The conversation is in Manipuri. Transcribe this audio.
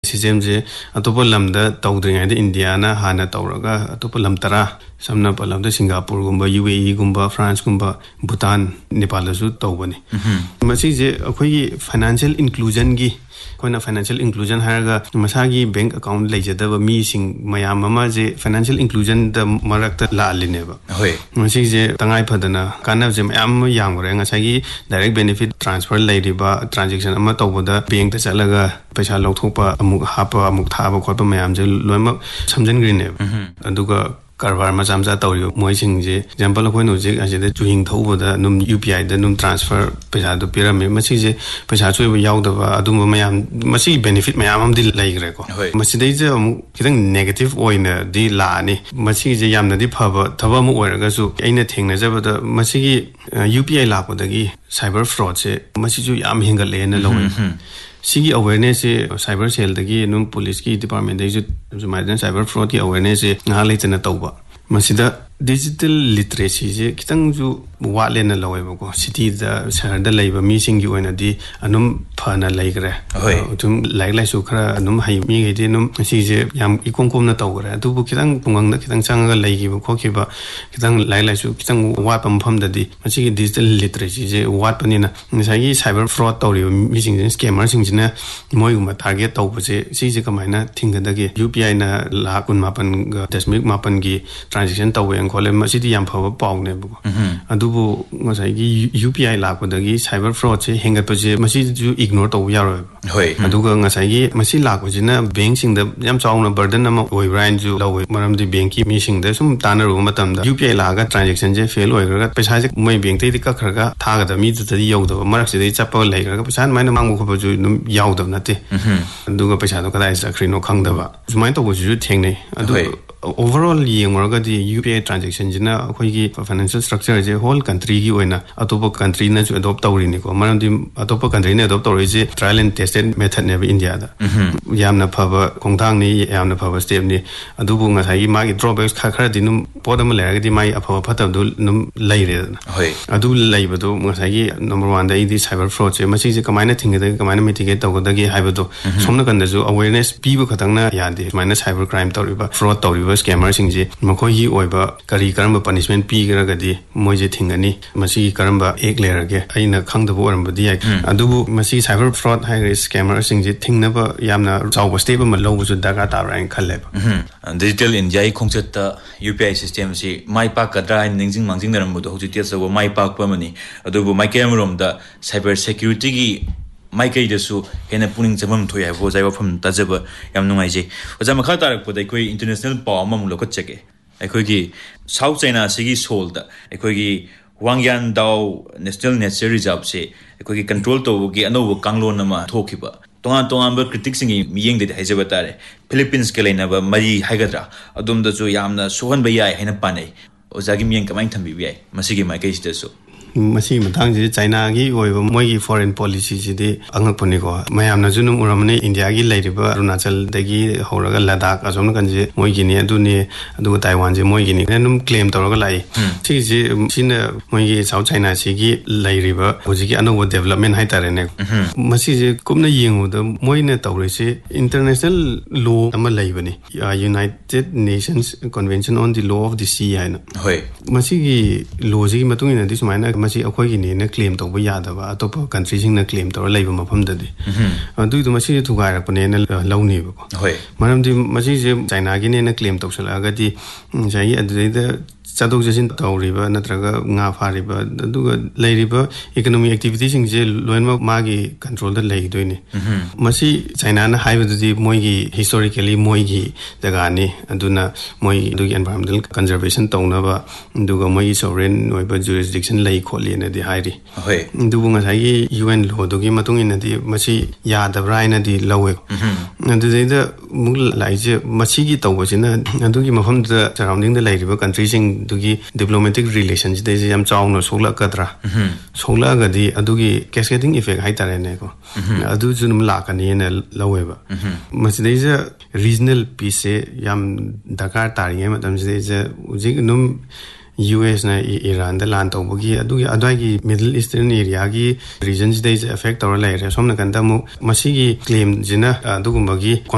Systemje atopa lamda tawdringaida Indiana hana tawraga atopa lam tara samna palamda Singapore gumba UAE gumba France gumba Bhutan Nepal su tawbani masi je akhoi financial inclusion gi koina financial inclusion haraga masagi bank account leijadaba mi sing mayam ama je financial inclusion da marakta la alineba hoi masi je tangai phadana kana je mayam yangore ngasagi direct benefit transfer leiriba transaction ama tawboda bank ta chalaga paisa lokthokpa amuk hapa amuk thaba khotpa mayam je loimak samjan green aduga Karbar macam-macam tahu moi sing je example aku nu je aja de juing tahu boda num UPI de num transfer pesa tu pira me masih je pesa cuy bayau dah adu mayam masih benefit mayam am di lagi reko masih de je kita negative oina di la ni masih je yam nadi phaba thaba mu oira gasu aina thengna je boda masih UPI la boda gi cyber fraud se masih ju yam hingal le na lawi Sigi awareness cyber cell dagi num police ki department de ju cyber fraud ki awareness nga le chana tawba masida digital literacy je kitang ju wale na lawe bako city da shahar da laiba mi singi oina di anum phana laigre tum lai su khara anum hai mi ge de num si je yam ikongkom na tawgre adu bu kitang pungang na kitang changa laigi ba khoki ba kitang lai su kitang wat pam pham da di masi digital literacy je wat pani na nisai cyber fraud tawri mi sing scammer sing jina moi ma target taw je si je kamaina thinga da ge UPI na la kun mapan ga dasmik mapan gi transaction taw khole masidi yam phaba paw ne bu adubu ngasai gi UPI la ko dagi cyber fraud se hengat pa je masi ju ignore taw ya ro hoi aduga ngasai gi masi la ko jina bank sing da yam chawna burden ama oi brand ju law maram di bank ki mi sing da sum tanar ro matam da UPI la ga transaction je fail oi ga paisa je moi bank te ka khar ga tha ga da mi ju tadi yaw da marak se dei chapa lai ga paisa mai na mang ko ba ju num yaw da na te aduga paisa do ka dai sa khri no khang da ba jumai to ko ju theng ne adu overall yeng marga di UPI transaction jina khoi gi financial structure je whole country gi oina atopa country na ju adopt tawri ni ko maram di atopa country ne adopt tawri je trial and tested method ne India da yamna phaba khongthang ni yamna phaba step ni adubu nga sai ma gi drawbacks khara di num podam le ga di mai aphaba phatam du num lai re hoi adu lai ba do nga sai gi number 1 da di cyber fraud je masi je kamaina thinga da kamaina mitigate taw da gi hai ba do somna kan da ju awareness pi ba khatang na ya de maina cyber crime tawri ba fraud tawri scammer sing je makoi hi oiba kari karamba punishment pi gara gadi moje thingani masi karamba ek layer ge aina khangda bo aramba di adubu masi cyber fraud hai scammer sing je thingna ba yamna chawba step ma lobu su daga ta rain khalle digital india i khongchat ta UPI system si mai pa kadra ningjing mangjing naram bo hoji tia so mai pa pa mani adubu mai camerom da cyber security gi mai kai da su hena puning jamam thoi ha bo jai wa pham ta jaba yam nungai je oja makha tarak po dai koi international paw mam lo ko cheke ai gi South China sigi sol da ai gi Wangyan Dao National Nature Reserve se ai gi control to gi ano kanglo na ma thokiba tongan ba critics ngi miyeng de haijaba tare Philippines ke leina ba mari haigadra adum da ju yamna sohan ba yai hena panai oja gi miyeng kamai thambi bi ai masigi mai kai sta so masi matang je China gi oiba moi gi foreign policy ji de angak poni ko mayam na junum uramne India gi lairiba Arunachal dagi horaga Ladakh azom kan je moi gi ni adu ni adu Taiwan je moi gi ni num claim tawraga lai si je sina moi gi South China si gi lairiba hoji gi anu development hai tare ne masi je kumna yengu da moi ne tawre se international law ama laibani United Nations Convention on the Law of the Sea hai na hoi masi gi law ji matung ina di sumaina masi akhoi gi ne claim to ba yada ba atopa country sing na claim to laiba mafam da di adu du masi thu gai ra pane na launi ba ko hoi maram di masi je China gi ne na claim to sala ga di jai adu da chadok jasin tawriba natraga nga phariba aduga lairiba economic activity sing je loinma magi control da lai doini masi China na haiba di moi gi historically moi gi daga ni aduna moi du environmental conservation tawna ba aduga moi sovereign noiba jurisdiction lai kholi na di hairi hoi adubu nga sai gi UN law do gi matung ina di masi ya da braina di lawe adu da mul lai je masi gi tawba sina adugi mafam da surrounding da lairiba country sing dugi diplomatic relations de jam chawna sogla kadra sogla gadi adugi cascading effect hai tare ne ko adu junum la kani ne laweba masdeja regional peace yam dakar tari ma dam je ujig num US na Iran da lan tawbo gi adugi adai gi Middle Eastern area gi regions de affect or lai re somna kan da mu masi gi claim jina adugumba gi